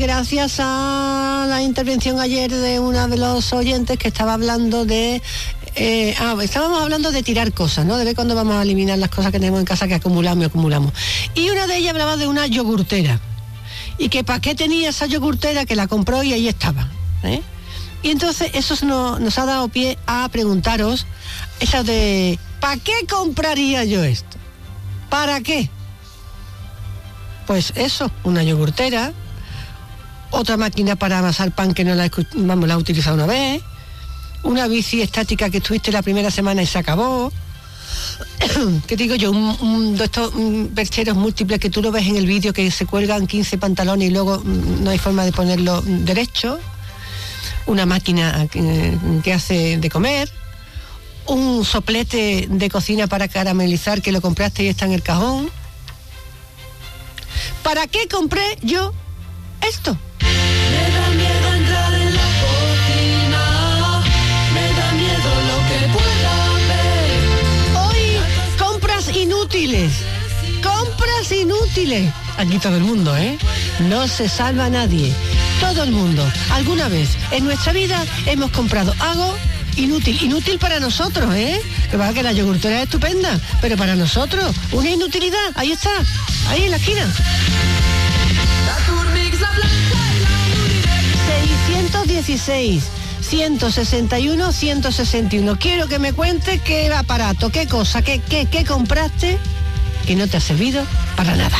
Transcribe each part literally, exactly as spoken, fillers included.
gracias a la intervención ayer de uno de los oyentes que estaba hablando de... Eh, ah, estábamos hablando de tirar cosas, ¿no? De ver cuándo vamos a eliminar las cosas que tenemos en casa que acumulamos y acumulamos. Y una de ellas hablaba de una yogurtera. Y que para qué tenía esa yogurtera, que la compró y ahí estaba, ¿eh? Y entonces eso nos, nos ha dado pie a preguntaros esa de ¿para qué compraría yo esto? ¿Para qué? Pues eso, una yogurtera, otra máquina para amasar pan que no la, vamos, la he utilizado una vez, una bici estática que estuviste la primera semana y se acabó. ¿Qué digo yo? Un, un de estos un, percheros múltiples que tú lo ves en el vídeo que se cuelgan quince pantalones y luego no hay forma de ponerlo derecho. Una máquina que, que hace de comer, un soplete de cocina para caramelizar que lo compraste y está en el cajón. ¿Para qué compré yo esto? Me da miedo entrar en la cocina, me da miedo lo que pueda ver. Hoy, compras inútiles, compras inútiles. Aquí todo el mundo, ¿eh? No se salva nadie. Todo el mundo, alguna vez en nuestra vida hemos comprado algo inútil, inútil para nosotros, ¿eh? Que va, que la yogurtera es estupenda, pero para nosotros, una inutilidad, ahí está, ahí en la esquina. seiscientos dieciséis, ciento sesenta y uno, ciento sesenta y uno. Quiero que me cuente qué aparato, qué cosa, qué, qué, qué compraste que no te ha servido para nada.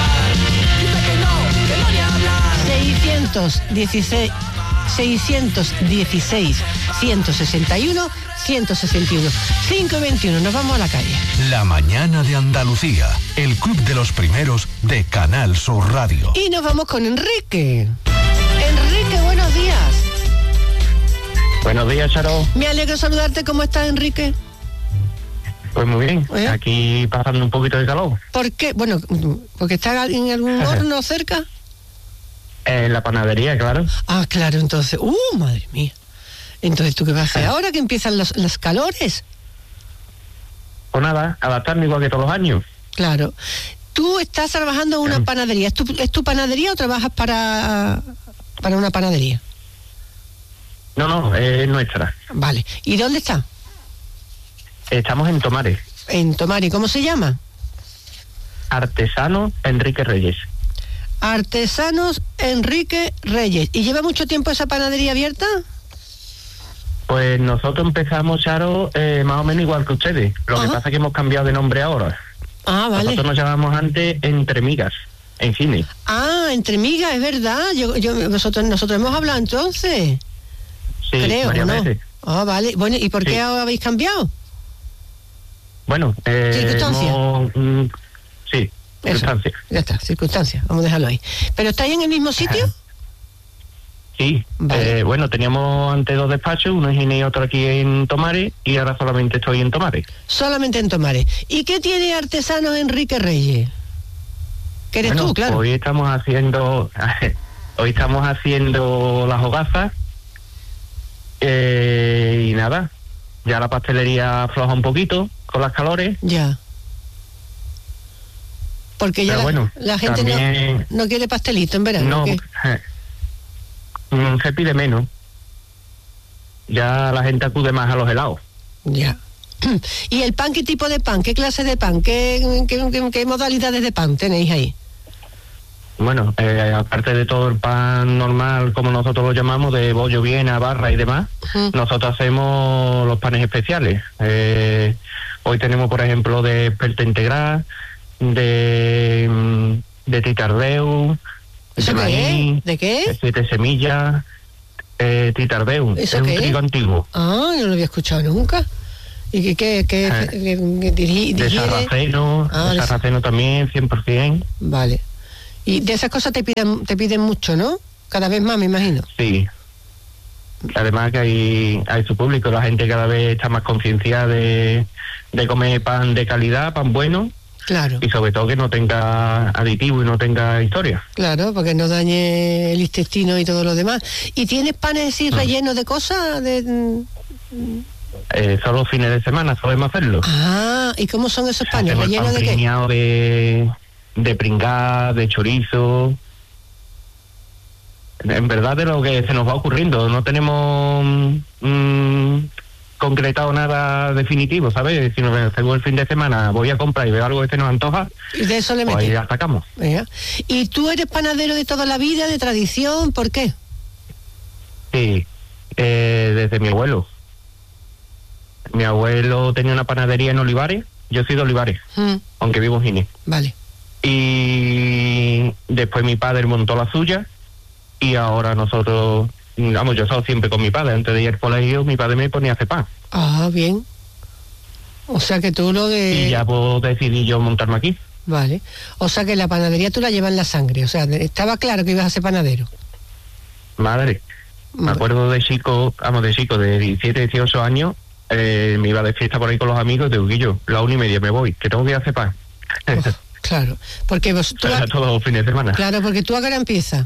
seiscientos dieciséis, seiscientos dieciséis, ciento sesenta y uno, ciento sesenta y uno. cinco y veintiuno, nos vamos a la calle. La mañana de Andalucía, el club de los primeros de Canal Sur Radio. Y nos vamos con Enrique. Enrique, buenos días. Buenos días, Charo. Me alegro saludarte. ¿Cómo estás, Enrique? Pues muy bien, ¿Eh? Aquí pasando un poquito de calor. ¿Por qué? Bueno, porque está en algún horno cerca. En la panadería, claro. Ah, claro, entonces. ¡Uh, madre mía! Entonces, ¿tú qué vas a hacer ahora que empiezan los, los calores? Pues nada, adaptarme igual que todos los años. Claro. Tú estás trabajando en una panadería. ¿Es tu, es tu panadería o trabajas para, para una panadería? No, no, es nuestra. Vale. ¿Y dónde está? Estamos en Tomares. En Tomares. ¿Cómo se llama? Artesano Enrique Reyes. Artesanos Enrique Reyes. ¿Y lleva mucho tiempo esa panadería abierta? Pues nosotros empezamos, Charo, eh, más o menos igual que ustedes. Lo Ajá. que pasa es que hemos cambiado de nombre ahora. Ah, vale. Nosotros nos llamábamos antes Entre Migas, en cine. Ah, Entre Migas, es verdad. Yo, yo, nosotros, nosotros hemos hablado entonces. Sí, Creo, varias ¿no? veces. Ah, vale. Bueno, ¿y por qué Sí. habéis cambiado? Bueno, eh, ¿Circunstancias? hemos, mm, sí, Eso, circunstancias. ya está, circunstancias. Vamos a dejarlo ahí. ¿Pero estáis en el mismo sitio? Sí, Vale. eh, bueno, teníamos antes dos despachos, uno en Gine y otro aquí en Tomares, y ahora solamente estoy en Tomares. Solamente en Tomares. ¿Y qué tiene Artesanos Enrique Reyes? Que eres Bueno, tú, claro. Hoy estamos haciendo, hoy estamos haciendo las hogazas, eh, y nada, ya la pastelería afloja un poquito con las calores. Ya. Porque ya Pero la, bueno, la gente también- no, no quiere pastelito en verano. No, ¿o qué? eh, mm, se pide menos. Ya la gente acude más a los helados. Ya. ¿Y el pan, qué tipo de pan? ¿Qué clase de pan? ¿Qué, qué, qué- qué modalidades de pan tenéis ahí? Bueno, eh, aparte de todo el pan normal, como nosotros lo llamamos, de bollo, viena, barra y demás, Ujú. nosotros hacemos los panes especiales. Eh, hoy tenemos, por ejemplo, de espelta integral, de, mm, de titardeu, de ¿Eso qué maíz, es? ¿De qué? de siete semillas, eh, titardeu. ¿Eso es un qué es? trigo antiguo. Ah, no lo había escuchado nunca. ¿Y qué, qué, qué, Eh, qué- qué diri- De digiere? sarraceno, Ah, de de- sarraceno también, cien por ciento. Vale. Y de esas cosas te piden, te piden mucho, ¿no? Cada vez más, me imagino. Sí. Además que hay, hay su público, la gente cada vez está más concienciada de, de comer pan de calidad, pan bueno, Claro, y sobre todo que no tenga aditivo y no tenga historia. claro, porque no dañe el intestino y todo lo demás. ¿Y tienes panes así rellenos de cosas? De... Eh, solo fines de semana solemos hacerlo. Ah, ¿y cómo son esos panes? Hacemos el ¿Rellenos pan de qué? preñado de, de pringá, de chorizo. en verdad de lo que se nos va ocurriendo. No tenemos mm, concretado nada definitivo, ¿sabes? Si nos tengo el fin de semana, voy a comprar y veo algo que se nos antoja, Y de eso le pues metes. ahí atacamos. Venga. ¿Y tú eres panadero de toda la vida, de tradición? ¿Por qué? Sí, eh, desde mi abuelo. Mi abuelo tenía una panadería en Olivares, yo soy de Olivares, Mm, aunque vivo en Gine. vale. Y después mi padre montó la suya y ahora nosotros, vamos, yo estaba siempre con mi padre. Antes de ir al colegio, mi padre me ponía a hacer pan. Ah, bien. O sea que tú lo de... Y ya pues decidí yo montarme aquí. Vale. O sea que la panadería tú la llevas en la sangre. O sea, de- estaba claro que ibas a ser panadero. Madre, me acuerdo de chico, vamos, de chico de diecisiete, dieciocho años, eh, me iba de fiesta por ahí con los amigos, de Huguillo, la una y media me voy, que tengo que ir a hacer pan. Oh, claro. Porque vos, tú... Era a- todos los fines de semana. Claro, porque tú a qué hora empiezas.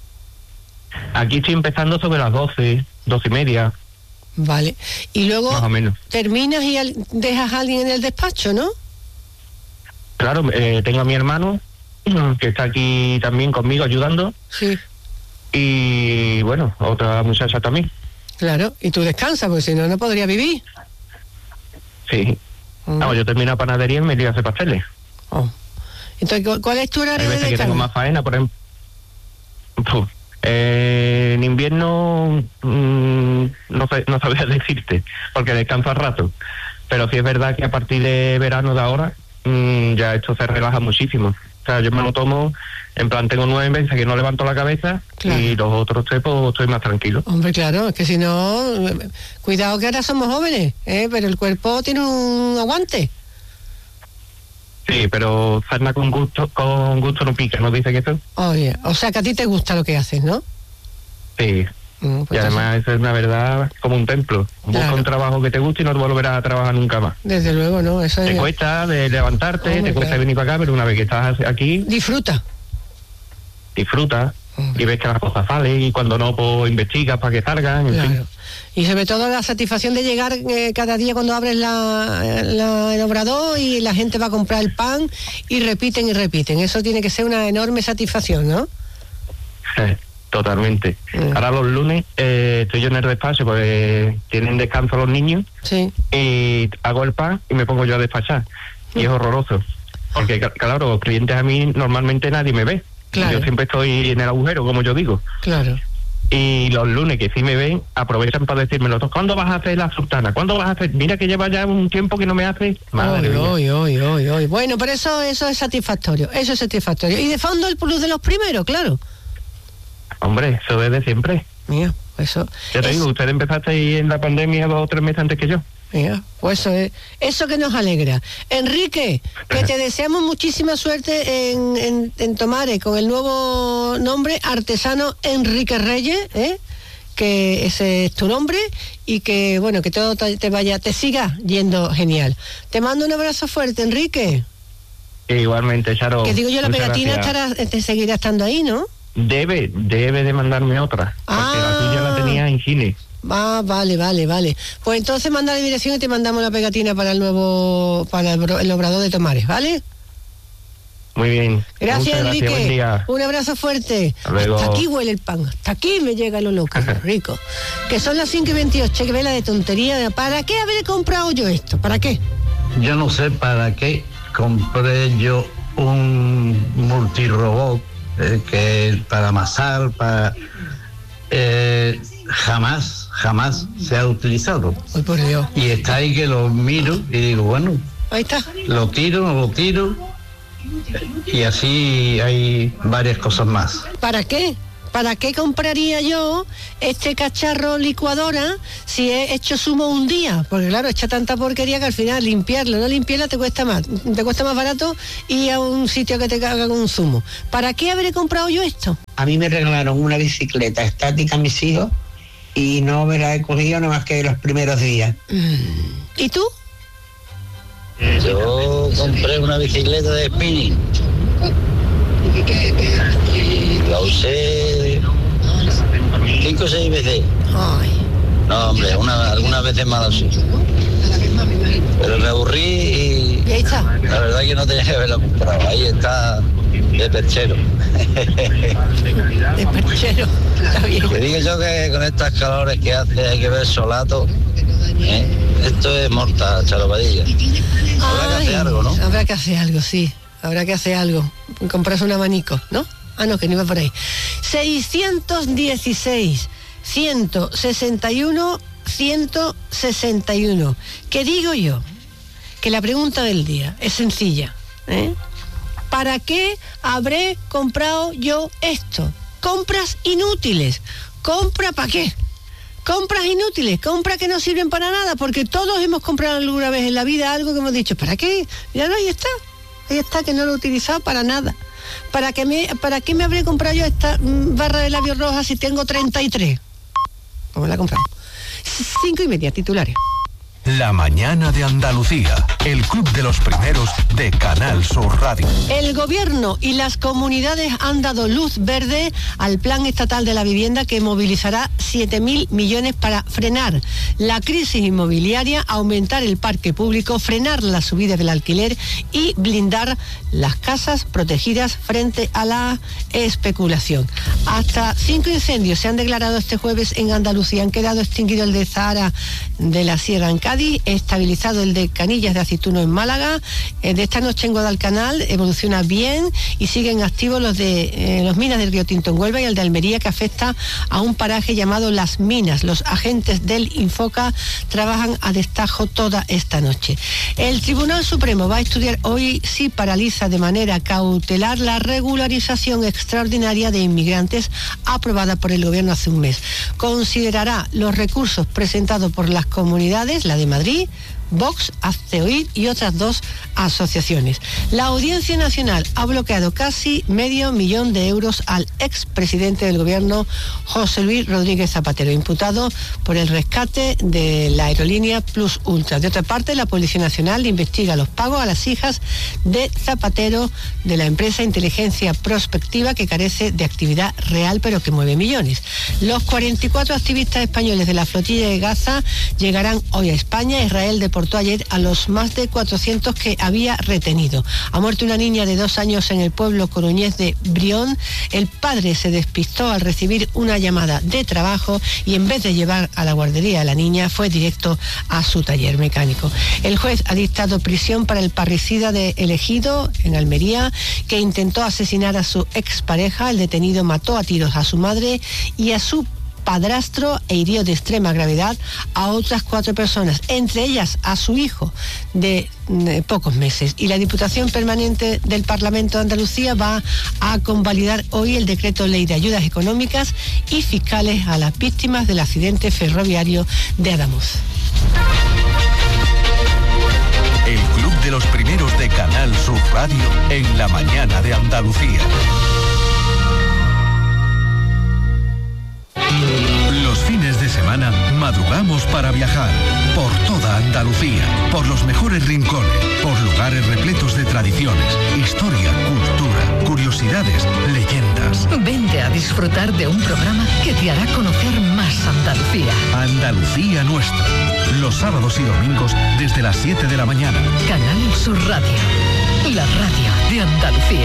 Aquí estoy empezando sobre las doce, doce y media, Vale. Y luego más o menos. terminas y al- dejas a alguien en el despacho, ¿no? Claro, eh, tengo a mi hermano, que está aquí también conmigo ayudando, Sí. y bueno, otra muchacha también. Claro. Y tú descansas, porque si no, no podría vivir. Sí. Mm. Vamos, yo termino la panadería y me iría a hacer pasteles. Oh. Entonces, ¿cu- ¿cuál es tu Hay horario de veces que tengo descanso? más faena, por ejemplo. Puf, eh, en invierno mm, no sé, no sabría decirte, porque descanso a rato. Pero sí es verdad que a partir de verano de ahora, mm, ya esto se relaja muchísimo. O sea, yo me lo tomo, en plan tengo nueve meses que no levanto la cabeza, Claro. y los otros tres pues estoy más tranquilo. Hombre, claro, es que si no... eh, Cuidado que ahora somos jóvenes, ¿eh? Pero el cuerpo tiene un aguante. Sí, pero sarna con gusto, con gusto no pica, ¿no dice que eso? Oye, o sea que a ti te gusta lo que haces, ¿no? Sí. Mm, pues Y además eso es una verdad como un templo. Busca Claro. un trabajo que te guste y no te volverás a trabajar nunca más. entonces, desde luego, ¿no? Eso Te es... cuesta de levantarte, Hombre, te cuesta claro. venir para acá, pero una vez que estás aquí, Disfruta. disfrutas Hombre. y ves que las cosas salen, y cuando no, pues investigas para que salgan, en Claro. fin. Y sobre todo la satisfacción de llegar eh, cada día cuando abres la, la- el obrador y la gente va a comprar el pan y repiten y repiten. Eso tiene que ser una enorme satisfacción, ¿no? Totalmente. Mm. Ahora los lunes eh, estoy yo en el despacho, porque tienen descanso los niños, Sí. y hago el pan y me pongo yo a despachar. Y es horroroso. Porque, ca- claro, los clientes a mí normalmente nadie me ve. Claro. Yo siempre estoy en el agujero, como yo digo. Claro. Y los lunes que sí me ven, aprovechan para decirme, ¿cuándo vas a hacer la sultana? ¿Cuándo vas a hacer? Mira que lleva ya un tiempo que no me hace. Madre Oy, mía. oy, oy, oy, oy. Bueno, pero eso, eso es satisfactorio. Eso es satisfactorio. Y de fondo el plus de los primeros, claro. Hombre, eso desde siempre. Mira, eso. Ya te es- digo, usted empezaste en la pandemia dos o tres meses antes que yo. Mira, pues eso es, eso que nos alegra. Enrique, que te deseamos muchísima suerte en, en, en Tomares con el nuevo nombre, Artesano Enrique Reyes, ¿eh? Que ese es tu nombre y que, bueno, que todo te te vaya, te siga yendo genial. Te mando un abrazo fuerte, Enrique. E igualmente, Charo. Que digo yo, la muchas pegatina gracias. estará, te seguirá estando ahí, ¿no? Debe, debe de mandarme otra. Porque Ah. la tuya la tenía en Chile. Ah, vale, vale, vale. Pues entonces manda la dirección y te mandamos la pegatina para el nuevo, para el, bro- el obrador de Tomares, ¿vale? Muy bien. Gracias, Muchas Enrique. Buen día. Un abrazo fuerte. Hasta luego. Hasta aquí huele el pan. Hasta aquí me llega lo loco, rico. Que son las cinco y veintiocho, que vela de tontería. ¿Para qué habré comprado yo esto? ¿Para qué? Yo no sé para qué compré yo un multirobot eh, que para amasar, para eh, jamás, jamás se ha utilizado. Hoy por Dios. Y está ahí que lo miro y digo, bueno, Ahí está. lo tiro, no lo tiro. Y así hay varias cosas más. ¿Para qué? ¿Para qué compraría yo este cacharro licuadora si he hecho zumo un día? Porque claro, echa tanta porquería que al final limpiarlo, no limpiarla te cuesta más. Te cuesta más barato ir a un sitio que te haga con un zumo. ¿Para qué habré comprado yo esto? A mí me regalaron una bicicleta estática a mis hijos y no me la he cogido nada más que los primeros días. ¿Y tú? Yo compré una bicicleta de spinning y la usé cinco o seis veces. Ay, No, hombre, una, algunas veces más así. Pero me aburrí y y ahí está. la verdad que no tenía que haberla comprado. Ahí está de perchero. De perchero, está bien. Te digo yo que con estas calores que hace hay que ver solato. ¿eh? Esto es mortal, Chalopadilla. Habrá que hacer algo, ¿no? Habrá que hacer algo, sí. Habrá que hacer algo. Comprarse un abanico, ¿no? Ah, no, que no iba por ahí. seiscientos dieciséis, ciento sesenta y uno, ciento sesenta y uno. ¿Qué digo yo? Que la pregunta del día es sencilla, ¿eh? ¿Para qué habré comprado yo esto? Compras inútiles. ¿Compra para qué? Compras inútiles, compras que no sirven para nada, porque todos hemos comprado alguna vez en la vida algo que hemos dicho, ¿para qué? Ya no, ahí está. Ahí está, que no lo he utilizado para nada. ¿Para qué me, para qué me habré comprado yo esta mm, barra de labios roja si tengo treinta y tres? ¿Cómo la he comprado? Cinco y media, titulares. La mañana de Andalucía, el club de los primeros de Canal Sur Radio. El gobierno y las comunidades han dado luz verde al plan estatal de la vivienda que movilizará siete mil millones para frenar la crisis inmobiliaria, aumentar el parque público, frenar la subida del alquiler y blindar las casas protegidas frente a la especulación. Hasta cinco incendios se han declarado este jueves en Andalucía. Han quedado extinguido el de Zahara de la Sierra en Cádiz, estabilizado el de Canillas de Aceituno en Málaga. Eh, de esta noche en Guadalcanal evoluciona bien y siguen activos los de eh, los minas del Río Tinto en Huelva y el de Almería, que afecta a un paraje llamado Las Minas. Los agentes del Infoca trabajan a destajo toda esta noche. El Tribunal Supremo va a estudiar hoy si paraliza de manera cautelar la regularización extraordinaria de inmigrantes aprobada por el gobierno hace un mes. Considerará los recursos presentados por las comunidades, la de Madrid, Vox, Hazte Oír y otras dos asociaciones. La Audiencia Nacional ha bloqueado casi medio millón de euros al expresidente del gobierno, José Luis Rodríguez Zapatero, imputado por el rescate de la aerolínea Plus Ultra. De otra parte, la Policía Nacional investiga los pagos a las hijas de Zapatero de la empresa Inteligencia Prospectiva, que carece de actividad real pero que mueve millones. Los cuarenta y cuatro activistas españoles de la flotilla de Gaza llegarán hoy a España. Israel deportó ayer a los más de cuatrocientos que había retenido. Ha muerto una niña de dos años en el pueblo coruñés de Brión. El padre se despistó al recibir una llamada de trabajo y en vez de llevar a la guardería a la niña, fue directo a su taller mecánico. El juez ha dictado prisión para el parricida de El Ejido, en Almería, que intentó asesinar a su expareja. El detenido mató a tiros a su madre y a su padrastro e hirió de extrema gravedad a otras cuatro personas, entre ellas a su hijo de, de pocos meses. Y la Diputación Permanente del Parlamento de Andalucía va a convalidar hoy el decreto ley de ayudas económicas y fiscales a las víctimas del accidente ferroviario de Adamuz. El club de los primeros de Canal Sur Radio en la mañana de Andalucía. Los fines de semana madrugamos para viajar por toda Andalucía, por los mejores rincones, por lugares repletos de tradiciones, historia, cultura, curiosidades, leyendas. Vente a disfrutar de un programa que te hará conocer más Andalucía. Andalucía Nuestra, los sábados y domingos desde las siete de la mañana. Canal Sur Radio, la radio de Andalucía.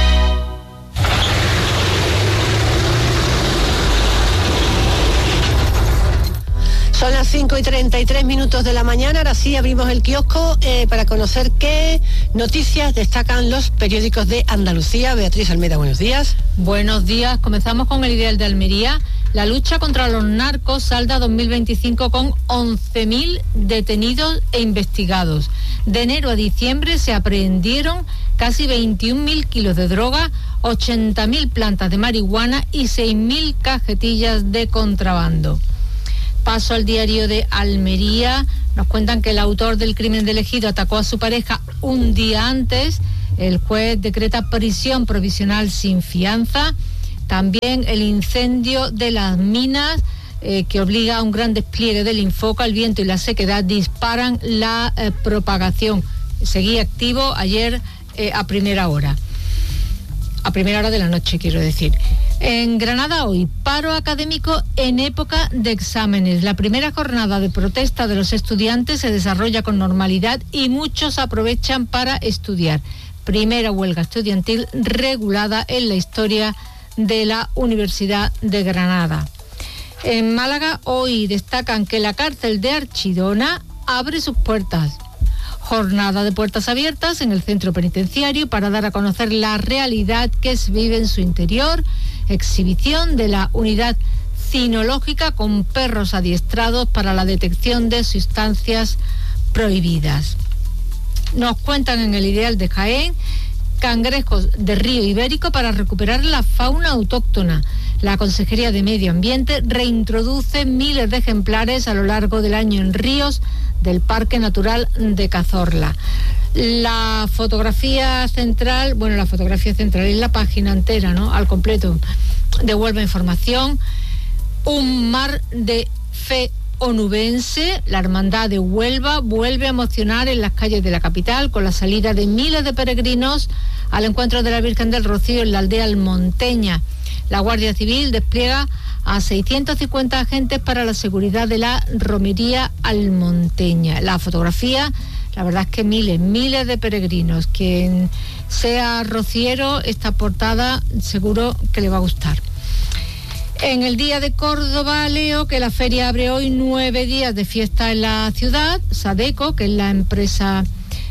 Son las cinco y treinta y tres minutos de la mañana. Ahora sí abrimos el kiosco eh, para conocer qué noticias destacan los periódicos de Andalucía. Beatriz Almeida, buenos días. Buenos días. Comenzamos con el Ideal de Almería. La lucha contra los narcos salda dos mil veinticinco con once mil detenidos e investigados. De enero a diciembre se aprehendieron casi veintiún mil kilos de droga, ochenta mil plantas de marihuana y seis mil cajetillas de contrabando. Paso al diario de Almería. Nos cuentan que el autor del crimen del Ejido atacó a su pareja un día antes. El juez decreta prisión provisional sin fianza. También el incendio de las minas, eh, que obliga a un gran despliegue del Infoca. El viento y la sequedad disparan la eh, propagación. Seguía activo ayer eh, a primera hora. A primera hora de la noche, quiero decir. En Granada hoy, paro académico en época de exámenes. La primera jornada de protesta de los estudiantes se desarrolla con normalidad y muchos aprovechan para estudiar. primera huelga estudiantil regulada en la historia de la Universidad de Granada. En Málaga hoy destacan que la cárcel de Archidona abre sus puertas. Jornada de puertas abiertas en el centro penitenciario para dar a conocer la realidad que se vive en su interior. Exhibición de la unidad cinológica con perros adiestrados para la detección de sustancias prohibidas. Nos cuentan en el Ideal de Jaén cangrejos de río ibérico para recuperar la fauna autóctona. La Consejería de Medio Ambiente reintroduce miles de ejemplares a lo largo del año en ríos del Parque Natural de Cazorla. La fotografía central, bueno, la fotografía central es la página entera, ¿no? Al completo. De Huelva Información. Un mar de fe onubense, la Hermandad de Huelva vuelve a emocionar en las calles de la capital con la salida de miles de peregrinos al encuentro de la Virgen del Rocío en la aldea almonteña. La Guardia Civil despliega a seiscientos cincuenta agentes para la seguridad de la romería almonteña. La fotografía, la verdad es que miles, miles de peregrinos. Quien sea rociero, esta portada seguro que le va a gustar. En el Día de Córdoba leo que la feria abre hoy nueve días de fiesta en la ciudad. Sadeco, que es la empresa,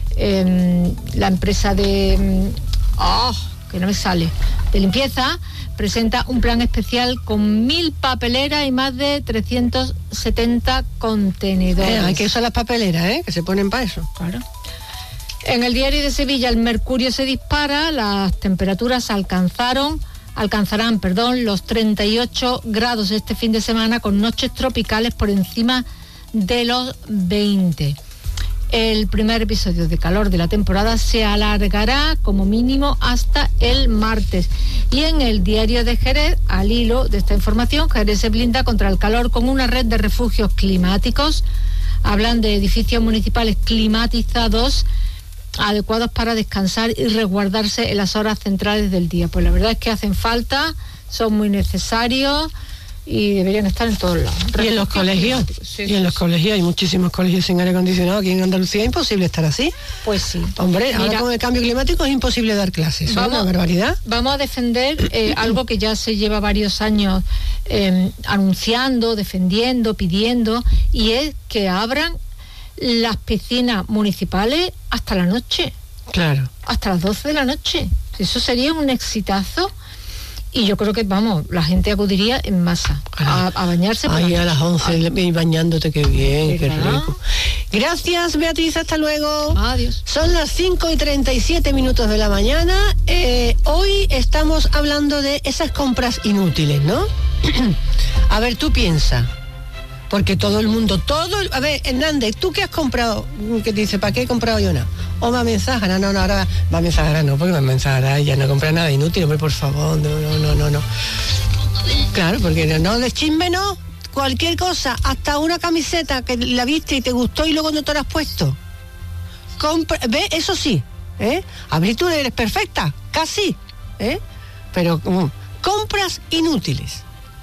eh, la empresa de, oh, que no me sale, de limpieza, presenta un plan especial con mil papeleras y más de trescientos setenta contenedores. Eh, hay que usar las papeleras, ¿eh? Que se ponen para eso. Claro. En el Diario de Sevilla el mercurio se dispara, las temperaturas alcanzaron alcanzarán, perdón, los treinta y ocho grados este fin de semana con noches tropicales por encima de los veinte. El primer episodio de calor de la temporada se alargará como mínimo hasta el martes. Y en el Diario de Jerez, al hilo de esta información, Jerez se blinda contra el calor con una red de refugios climáticos. Hablan de edificios municipales climatizados adecuados para descansar y resguardarse en las horas centrales del día. Pues la verdad es que hacen falta, son muy necesarios y deberían estar en todos lados. Y en los colegios, sí, y en los colegios hay muchísimos colegios sin aire acondicionado. Aquí en Andalucía es imposible estar así. Pues sí. Hombre, Mira, ahora con el cambio climático es imposible dar clases. Es una barbaridad. Vamos a defender eh, algo que ya se lleva varios años eh, anunciando, defendiendo, pidiendo, y es que abran las piscinas municipales hasta la noche. Claro. Hasta las doce de la noche. Eso sería un exitazo. Y yo creo que, vamos, la gente acudiría en masa a, a bañarse. Ay, a las once, y bañándote, qué bien, qué ¿verdad? rico. Gracias, Beatriz, hasta luego. Adiós. Son las cinco y treinta y siete minutos de la mañana. Eh, hoy estamos hablando de esas compras inútiles, ¿no? A ver, tú piensa. Porque todo el mundo, todo... El, a ver, Hernández, ¿tú qué has comprado? Que te dice, ¿para qué he comprado yo nada? O más mensajara, no, no, ahora más mensajara no, porque más mensajara ya no compra nada inútil, hombre, por favor, no, no, no, no, no. Claro, porque no, no de chisme no, cualquier cosa, hasta una camiseta que la viste y te gustó y luego no te la has puesto. Compra, ve, eso sí, ¿eh? A ver, tú eres perfecta, casi, ¿eh? Pero um, compras inútiles.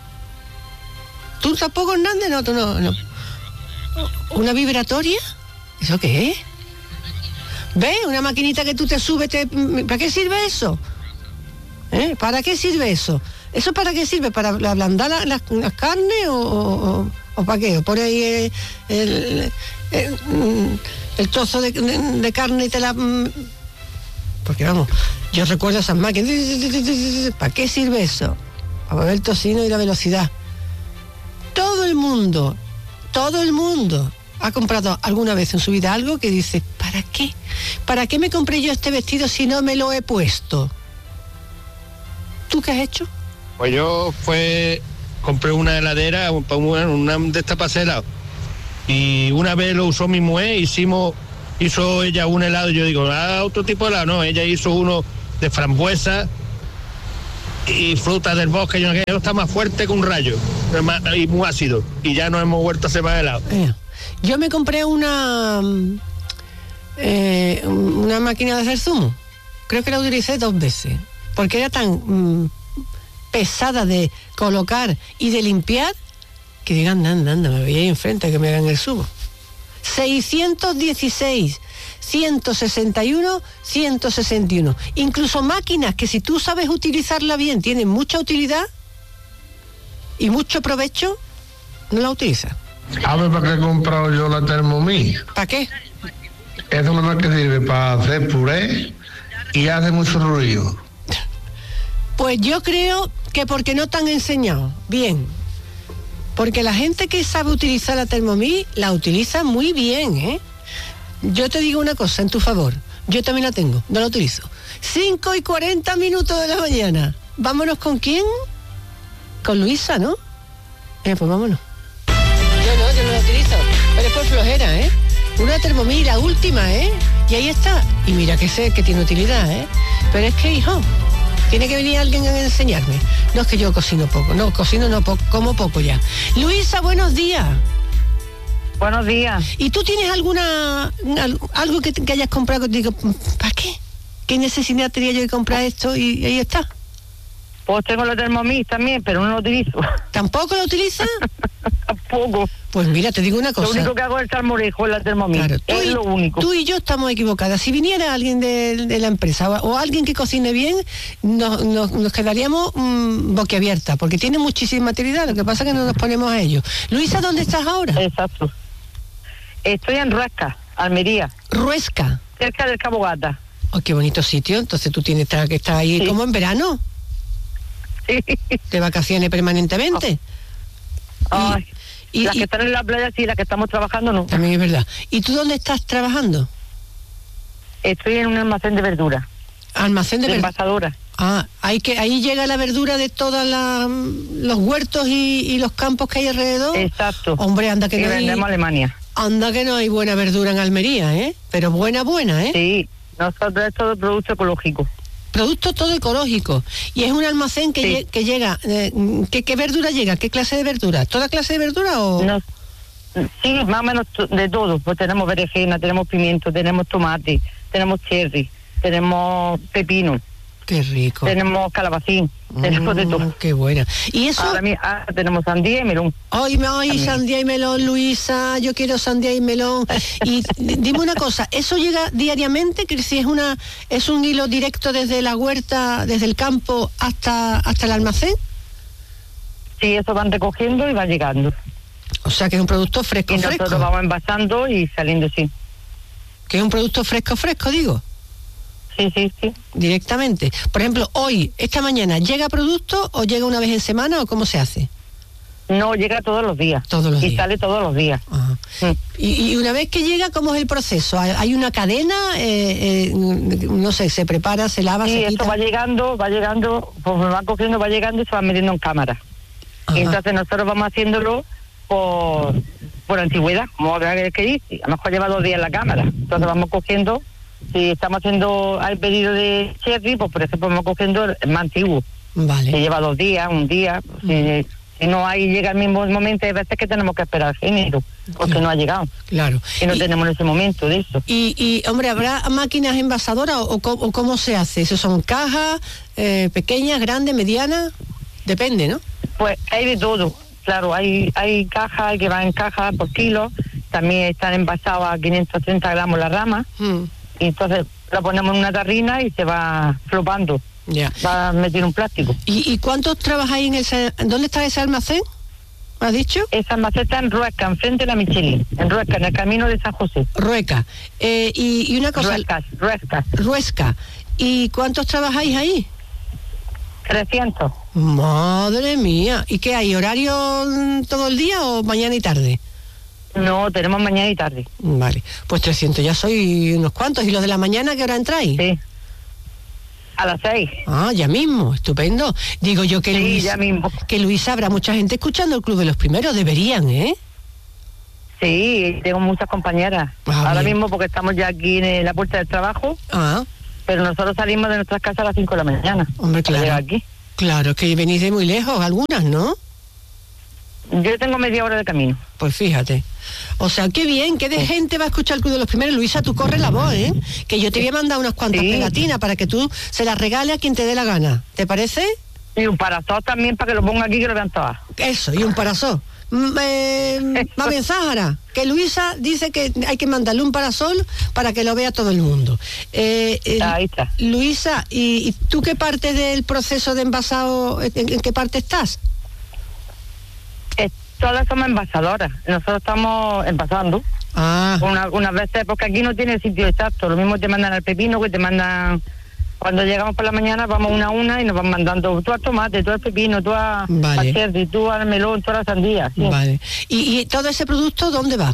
¿Tú tampoco, Hernández? No, tú no, no. ¿Una vibratoria? ¿Eso qué es? ¿Ves? Una maquinita que tú te subes, te... ¿para qué sirve eso? ¿Eh? ¿Para qué sirve eso? ¿Eso para qué sirve? ¿Para ablandar las la, la carnes o, o, o para qué? ¿O pone ahí el, el, el, el trozo de, de, de carne y te la... Porque vamos, yo recuerdo esas máquinas. ¿Para qué sirve eso? Para mover el tocino y la velocidad. Todo el mundo, todo el mundo ha comprado alguna vez en su vida algo que dice, ¿para qué? ¿Para qué me compré yo este vestido si no me lo he puesto? ¿Tú qué has hecho? Pues yo fue, compré una heladera, una, una de estas pasera, y una vez lo usó mi mujer, hicimos, hizo ella un helado, y yo digo, ah, otro tipo de helado, no, ella hizo uno de frambuesa y frutas del bosque, yo no sé, está más fuerte que un rayo y muy ácido, y ya nos hemos vuelto a hacer más helado. Eh, yo me compré una eh, una máquina de hacer zumo, creo que la utilicé dos veces, porque era tan mm, pesada de colocar y de limpiar, que digan, anda, anda, me veía ahí enfrente a que me hagan el zumo. seiscientos dieciséis, ciento sesenta y uno, ciento sesenta y uno. Incluso máquinas que si tú sabes utilizarla bien, tienen mucha utilidad y mucho provecho, no la utilizas. A ver, ¿para qué he comprado yo la Thermomix? ¿Para qué? Es una que sirve para hacer puré y hace mucho ruido. Pues yo creo que porque no te han enseñado bien. Porque la gente que sabe utilizar la Thermomix la utiliza muy bien, ¿eh? Yo te digo una cosa en tu favor. Yo también la tengo, no la utilizo. cinco y cuarenta minutos de la mañana. ¿Vámonos con quién? Con Luisa, ¿no? Eh, pues vámonos. Yo no, yo no la utilizo. Pero es por flojera, ¿eh? Una Thermomix, la última, ¿eh? Y ahí está. Y mira que sé que tiene utilidad, ¿eh? Pero es que, hijo, tiene que venir alguien a enseñarme. No es que yo cocino poco, no, cocino no poco, como poco ya. Luisa, buenos días. Buenos días. ¿Y tú tienes alguna algo que, que hayas comprado que te digo, ¿para qué? ¿Qué necesidad tenía yo de comprar esto? Y ahí está. Pues tengo la Thermomix también, pero no lo utilizo. ¿Tampoco lo utilizas? Tampoco. Pues mira, te digo una cosa. Lo único que hago es el salmorejo en la Thermomix. Claro, es y, lo único. Tú y yo estamos equivocadas. Si viniera alguien de, de la empresa o, o alguien que cocine bien, nos, nos, nos quedaríamos mmm, boquiabiertas, porque tiene muchísima utilidad. Lo que pasa es que no nos ponemos a ello. Luisa, ¿dónde estás ahora? Exacto. Estoy en Ruesca, Almería. ¿Ruesca? Cerca del Cabo Gata. Oh, qué bonito sitio. Entonces tú tienes que estar ahí, sí, como en verano. Sí. ¿De vacaciones permanentemente? Oh. Ay, y, las y, que están en la playa sí, las que estamos trabajando no. También es verdad. ¿Y tú dónde estás trabajando? Estoy en un almacén de verdura. ¿Almacén de, de verdura? Envasadora. Ah, hay que, ahí llega la verdura de todos los huertos y, y los campos que hay alrededor. Exacto. Hombre, anda que y no hay... vendemos a Alemania. Anda que no hay buena verdura en Almería, ¿eh? Pero buena, buena, ¿eh? Sí, nosotros es todo producto ecológico. Producto todo ecológico. Y es un almacén que, sí, lle- que llega... Eh, ¿qué, ¿Qué verdura llega? ¿Qué clase de verdura? ¿Toda clase de verdura o...? No, sí, más o menos de todo. Pues tenemos berenjena, tenemos pimiento, tenemos tomate, tenemos cherry, tenemos pepino. Qué rico. Tenemos calabacín, mm, tenemos de todo. Qué buena. Y eso... Ahora, ahora tenemos sandía y melón. Ay, ay, sandía y melón, Luisa, yo quiero sandía y melón. Y dime una cosa, ¿eso llega diariamente? Que si es una es un hilo directo desde la huerta, desde el campo hasta hasta el almacén. Sí, eso van recogiendo y va llegando. O sea que es un producto fresco, y fresco. nosotros vamos envasando y saliendo, sí. Que es un producto fresco, fresco, digo. Sí, sí, sí. Directamente. Por ejemplo, hoy, esta mañana, ¿llega producto o llega una vez en semana o cómo se hace? No, llega todos los días. Todos los y días. sale todos los días. Ajá. Mm. Y, y una vez que llega, ¿cómo es el proceso? ¿Hay, hay una cadena? Eh, eh, no sé, ¿se prepara, se lava, sí, se quita? quita? Eso va llegando, va llegando, pues me va cogiendo, va llegando y se va metiendo en cámara. Ajá. Y entonces nosotros vamos haciéndolo por, por antigüedad, como que dice. A lo mejor lleva dos días en la cámara. Entonces vamos cogiendo... Si estamos haciendo, hay pedido de cherry, pues por ejemplo vamos cogiendo el más antiguo. Vale. Que lleva dos días, un día. Pues, si, si no hay, llega el mismo momento, hay veces que tenemos que esperar género, porque claro, no ha llegado. Claro. Y no y, tenemos ese momento de eso. Y, y hombre, ¿habrá máquinas envasadoras o, o, o cómo se hace? ¿Eso son cajas eh, pequeñas, grandes, medianas? Depende, ¿no? Pues hay de todo. Claro, hay hay cajas que van en cajas por kilo. También están envasadas a quinientos treinta gramos la rama. Mm. Y entonces la ponemos en una tarrina y se va flopando. Ya. Va a meter un plástico. ¿Y, y cuántos trabajáis en ese... ¿Dónde está ese almacén? ¿Me has dicho? Ese almacén está en Ruesca, enfrente de la Michelin. En Ruesca, en el camino de San José. Rueca. Eh, y, y una cosa... Ruesca, Ruesca. Ruesca. ¿Y cuántos trabajáis ahí? trescientos. Madre mía. ¿Y qué hay? ¿Horario todo el día o mañana y tarde? No, tenemos mañana y tarde. Vale, pues trescientos, ya soy unos cuantos. ¿Y los de la mañana qué hora entráis? Sí, a las seis. Ah, ya mismo, estupendo. Digo yo que sí, Luis, ya mismo. Que Luis, habrá mucha gente escuchando el Club de los Primeros, deberían, ¿eh? Sí, tengo muchas compañeras. Ah, ahora bien. mismo porque estamos ya aquí en la puerta del trabajo. Ah. Pero nosotros salimos de nuestras casas a las cinco de la mañana. Hombre, claro. Aquí. Claro, es que venís de muy lejos, algunas, ¿no? Yo tengo media hora de camino. Pues fíjate. O sea, qué bien, qué de sí. gente va a escuchar el Club de los Primeros. Luisa, tú corre la voz, ¿eh? Que yo te voy a mandar unas cuantas sí. pegatinas para que tú se las regales a quien te dé la gana. ¿Te parece? Y un parasol también para que lo ponga aquí que lo vean todas. Eso, y un parasol. Mm, Eh, Mabel Záhara, que Luisa dice que hay que mandarle un parasol para que lo vea todo el mundo. Eh, eh, Ahí está. Luisa, ¿y, y tú qué parte del proceso de envasado, en, en qué parte estás? Eh, todas somos envasadoras. Nosotros estamos envasando. Ah. Una, unas veces, porque aquí no tiene sitio exacto. Lo mismo te mandan al pepino que te mandan... Cuando llegamos por la mañana vamos una a una y nos van mandando tú al tomate, tú al pepino, tú a, Vale. a cherry, tú al melón, tú a la sandía. Sí. Vale. ¿Y, y todo ese producto dónde va?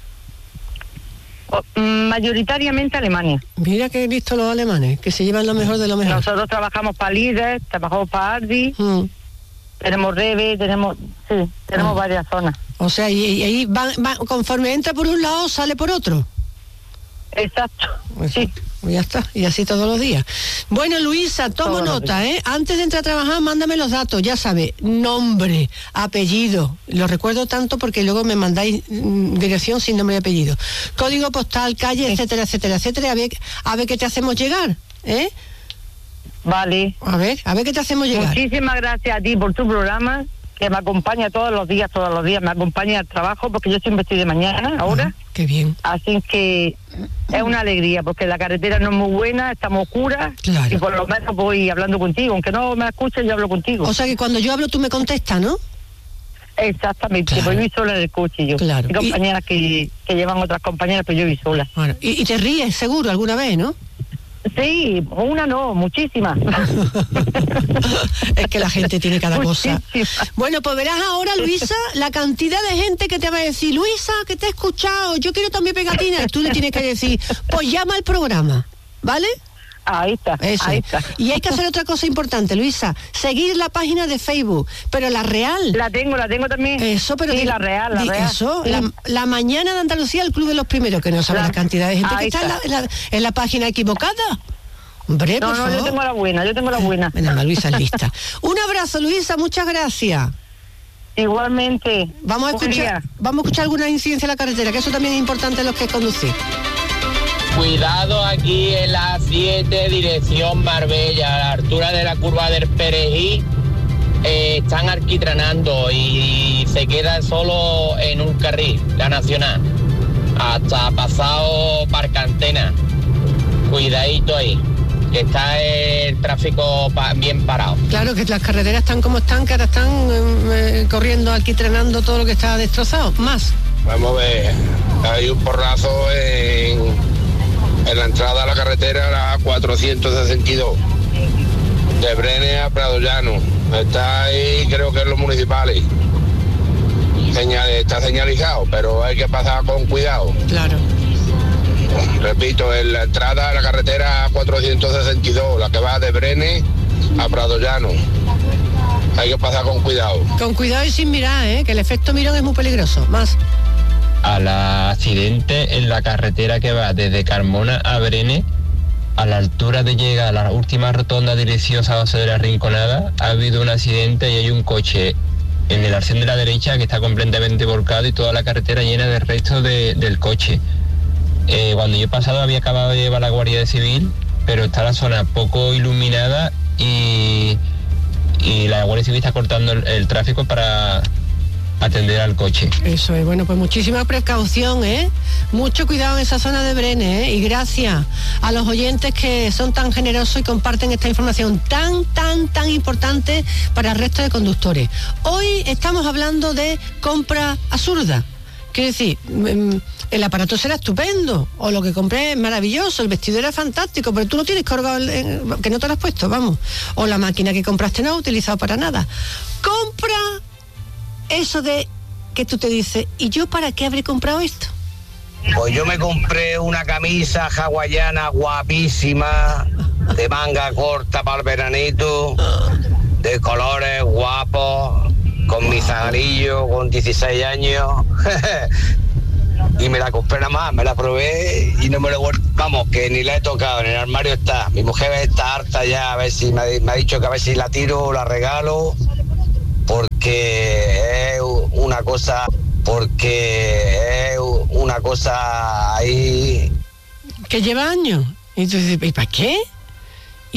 O, mm, mayoritariamente Alemania. Mira que he visto los alemanes, que se llevan lo mejor de lo mejor. Nosotros trabajamos para Líder, trabajamos para Ardi, Mm. tenemos Rebe, tenemos, sí, tenemos Ah. varias zonas. O sea, y, y ahí va, va- conforme entra por un lado, sale por otro. Exacto, sí. Ya está, y así todos los días. Bueno, Luisa, tomo Todos los nota, ¿eh? Antes de entrar a trabajar, mándame los datos, ya sabes, nombre, apellido, lo recuerdo tanto porque luego me mandáis mm, dirección sin nombre y apellido, código postal, calle, etcétera, etcétera, etcétera, a ver, a ver qué te hacemos llegar, ¿eh? Vale. A ver, a ver qué te hacemos llegar. Muchísimas gracias a ti por tu programa, que me acompaña todos los días, todos los días, me acompaña al trabajo, porque yo siempre estoy de mañana, ahora. Ajá, qué bien. Así que es una alegría, porque la carretera no es muy buena, estamos oscura, Claro. y por lo menos voy hablando contigo, aunque no me escuches, yo hablo contigo. O sea que cuando yo hablo tú me contestas, ¿no? Exactamente, Claro. pues yo voy sola en el coche yo. Claro. Hay compañeras que, que llevan otras compañeras, pero yo voy sola. Bueno, y, y te ríes seguro alguna vez, ¿no? Sí, una no, muchísimas. Es que la gente tiene cada cosa. Muchísimas. Bueno, pues verás ahora, Luisa, la cantidad de gente que te va a decir, Luisa, que te he escuchado, yo quiero también pegatinas. Tú le tienes que decir, pues llama al programa, ¿vale? Ahí está, Eso. ahí está. Y hay que hacer otra cosa importante, Luisa, seguir la página de Facebook, pero la real. La tengo, la tengo también. Eso, pero sí, di- la real, la di- real. Eso, Sí. la, la mañana de Andalucía, el Club de los Primeros, que no sabe la, La- cantidad de gente que ahí está en la, está. en la- en la página equivocada. Hombre, No, por no, favor. yo tengo la buena, yo tengo la buena. Venga, Luisa es lista. Un abrazo, Luisa, muchas gracias. Igualmente. Vamos a Buen escuchar, día. vamos a escuchar alguna incidencia en la carretera, que eso también es importante en los que conducir. Cuidado aquí en la siete, dirección Marbella, a la altura de la curva del Perejil, eh, están alquitranando y se queda solo en un carril, la nacional, hasta pasado Parcantena. Cuidadito ahí, que está el tráfico pa- bien parado. Claro que las carreteras están como están, que ahora están eh, corriendo, alquitranando todo lo que está destrozado. Más. Vamos a ver, hay un porrazo en, en la entrada a la carretera, la cuatrocientos sesenta y dos, de Brenes a Prado Llano. Está ahí, creo que en los municipales. Señal, está señalizado, pero hay que pasar con cuidado. Claro. Repito, en la entrada a la carretera cuatrocientos sesenta y dos, la que va de Brenes a Prado Llano. Hay que pasar con cuidado. Con cuidado y sin mirar, ¿eh? Que el efecto mirón es muy peligroso. Más. Al accidente en la carretera que va desde Carmona a Brenes, a la altura de llegar a la última rotonda dirección San José de la Rinconada, ha habido un accidente y hay un coche en el arcén de la derecha que está completamente volcado y toda la carretera llena de restos de- del coche. Eh, cuando yo he pasado había acabado de llevar la Guardia Civil, pero está la zona poco iluminada y, y la Guardia Civil está cortando el, el tráfico para atender al coche. Eso es, bueno, pues muchísima precaución, ¿eh? Mucho cuidado en esa zona de Brenes, ¿eh? Y gracias a los oyentes que son tan generosos y comparten esta información tan, tan, tan importante para el resto de conductores. Hoy estamos hablando de compra absurda. Quiero decir, mm, el aparato será estupendo, o lo que compré es maravilloso, el vestido era fantástico, pero tú lo tienes colgado, en- en- que no te lo has puesto, vamos. O la máquina que compraste no ha utilizado para nada. Compra eso de que tú te dices, ¿y yo para qué habré comprado esto? Pues yo me compré una camisa hawaiana guapísima, de manga corta para el veranito, de colores guapos, con mi zagalillo, con dieciséis años. Y me la compré nada más, me la probé y no me lo guardo. Vamos, que ni la he tocado, en el armario está. Mi mujer está harta ya, a ver si me ha, me ha dicho que a ver si la tiro o la regalo, porque es una cosa, porque es una cosa ahí. Que lleva años. Y tú dices, ¿y para qué?